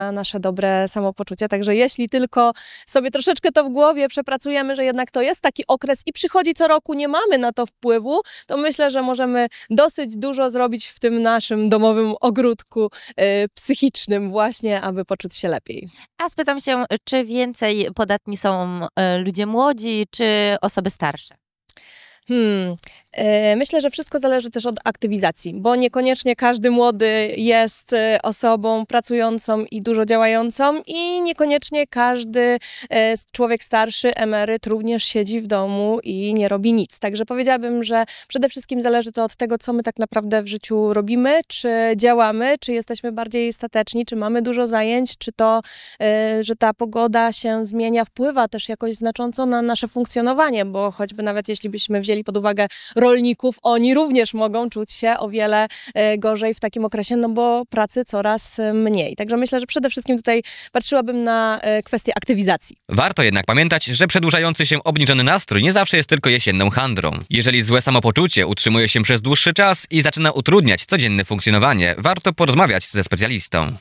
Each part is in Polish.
nasze dobre samopoczucie. Także jeśli tylko sobie troszeczkę to w głowie przepracujemy, że jednak to jest taki okres i przychodzi co roku, nie mamy na to wpływu, to myślę, że możemy dosyć dużo zrobić w tym naszym domowym ogródku psychicznym właśnie, aby poczuć się lepiej. A spytam się, czy więcej podatni są ludzie młodzi, czy osoby starsze? Myślę, że wszystko zależy też od aktywizacji, bo niekoniecznie każdy młody jest osobą pracującą i dużo działającą i niekoniecznie każdy człowiek starszy, emeryt również siedzi w domu i nie robi nic. Także powiedziałabym, że przede wszystkim zależy to od tego, co my tak naprawdę w życiu robimy, czy działamy, czy jesteśmy bardziej stateczni, czy mamy dużo zajęć, czy to, że ta pogoda się zmienia, wpływa też jakoś znacząco na nasze funkcjonowanie, bo choćby nawet jeśli byśmy wzięli pod uwagę rolników, oni również mogą czuć się o wiele gorzej w takim okresie, no bo pracy coraz mniej. Także myślę, że przede wszystkim tutaj patrzyłabym na kwestię aktywizacji. Warto jednak pamiętać, że przedłużający się obniżony nastrój nie zawsze jest tylko jesienną handrą. Jeżeli złe samopoczucie utrzymuje się przez dłuższy czas i zaczyna utrudniać codzienne funkcjonowanie, warto porozmawiać ze specjalistą.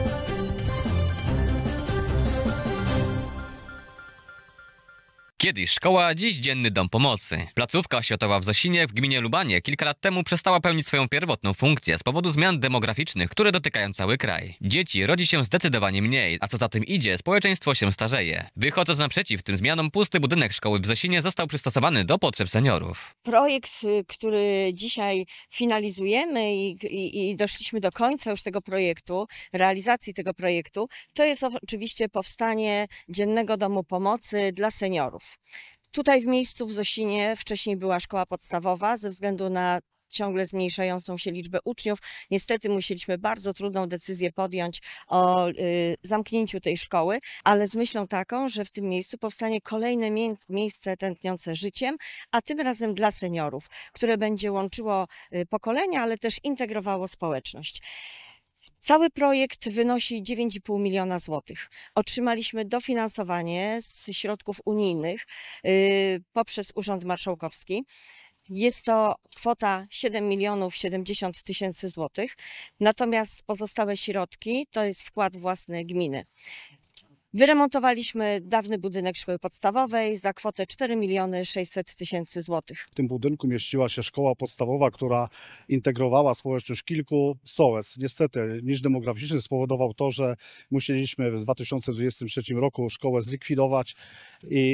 Kiedyś szkoła, dziś dzienny dom pomocy. Placówka oświatowa w Zosinie w gminie Lubanie kilka lat temu przestała pełnić swoją pierwotną funkcję z powodu zmian demograficznych, które dotykają cały kraj. Dzieci rodzi się zdecydowanie mniej, a co za tym idzie, społeczeństwo się starzeje. Wychodząc naprzeciw tym zmianom, pusty budynek szkoły w Zosinie został przystosowany do potrzeb seniorów. Projekt, który dzisiaj finalizujemy i doszliśmy do końca już tego projektu, realizacji tego projektu, to jest oczywiście powstanie dziennego domu pomocy dla seniorów. Tutaj w miejscu w Zosinie wcześniej była szkoła podstawowa, ze względu na ciągle zmniejszającą się liczbę uczniów. Niestety musieliśmy bardzo trudną decyzję podjąć o zamknięciu tej szkoły, ale z myślą taką, że w tym miejscu powstanie kolejne miejsce tętniące życiem, a tym razem dla seniorów, które będzie łączyło pokolenia, ale też integrowało społeczność. Cały projekt wynosi 9,5 miliona złotych. Otrzymaliśmy dofinansowanie z środków unijnych poprzez Urząd Marszałkowski. Jest to kwota 7 milionów 70 tysięcy złotych, natomiast pozostałe środki to jest wkład własny gminy. Wyremontowaliśmy dawny budynek szkoły podstawowej za kwotę 4 miliony 600 tysięcy złotych. W tym budynku mieściła się szkoła podstawowa, która integrowała społeczność kilku sołectw. Niestety niż demograficzny spowodował to, że musieliśmy w 2023 roku szkołę zlikwidować i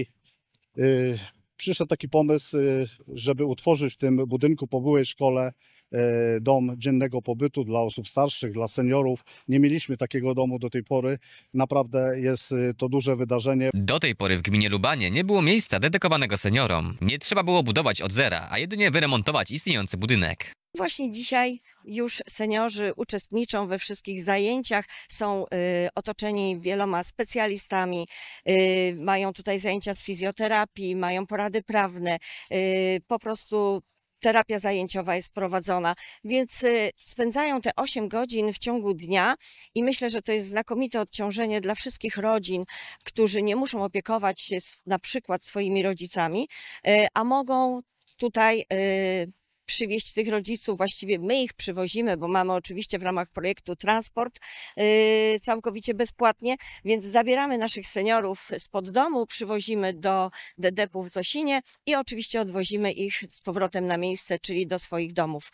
przyszedł taki pomysł, żeby utworzyć w tym budynku po byłej szkole dom dziennego pobytu dla osób starszych, dla seniorów. Nie mieliśmy takiego domu do tej pory. Naprawdę jest to duże wydarzenie. Do tej pory w gminie Lubanie nie było miejsca dedykowanego seniorom. Nie trzeba było budować od zera, a jedynie wyremontować istniejący budynek. Właśnie dzisiaj już seniorzy uczestniczą we wszystkich zajęciach, są otoczeni wieloma specjalistami, mają tutaj zajęcia z fizjoterapii, mają porady prawne, po prostu terapia zajęciowa jest prowadzona, więc spędzają te 8 godzin w ciągu dnia i myślę, że to jest znakomite odciążenie dla wszystkich rodzin, którzy nie muszą opiekować się na przykład swoimi rodzicami, a mogą tutaj przywieźć tych rodziców, właściwie my ich przywozimy, bo mamy oczywiście w ramach projektu transport całkowicie bezpłatnie, więc zabieramy naszych seniorów spod domu, przywozimy do DDP-u w Zosinie i oczywiście odwozimy ich z powrotem na miejsce, czyli do swoich domów.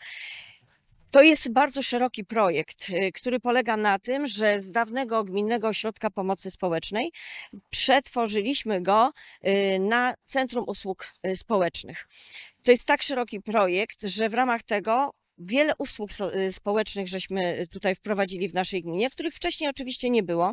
To jest bardzo szeroki projekt, który polega na tym, że z dawnego Gminnego Ośrodka Pomocy Społecznej przetworzyliśmy go na Centrum Usług Społecznych. To jest tak szeroki projekt, że w ramach tego wiele usług społecznych żeśmy tutaj wprowadzili w naszej gminie, których wcześniej oczywiście nie było.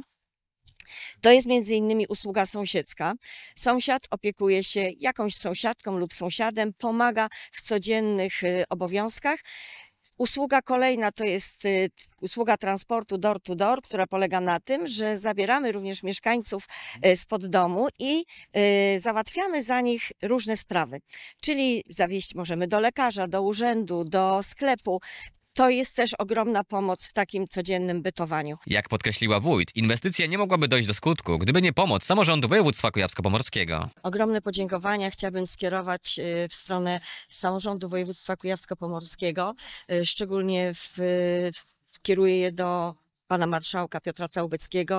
To jest między innymi usługa sąsiedzka. Sąsiad opiekuje się jakąś sąsiadką lub sąsiadem, pomaga w codziennych obowiązkach. Usługa kolejna to jest usługa transportu door to door, która polega na tym, że zabieramy również mieszkańców spod domu i załatwiamy za nich różne sprawy. Czyli zawieźć możemy do lekarza, do urzędu, do sklepu. To jest też ogromna pomoc w takim codziennym bytowaniu. Jak podkreśliła wójt, inwestycja nie mogłaby dojść do skutku, gdyby nie pomoc samorządu województwa kujawsko-pomorskiego. Ogromne podziękowania chciałabym skierować w stronę samorządu województwa kujawsko-pomorskiego. Szczególnie kieruję je do pana marszałka Piotra Całubeckiego.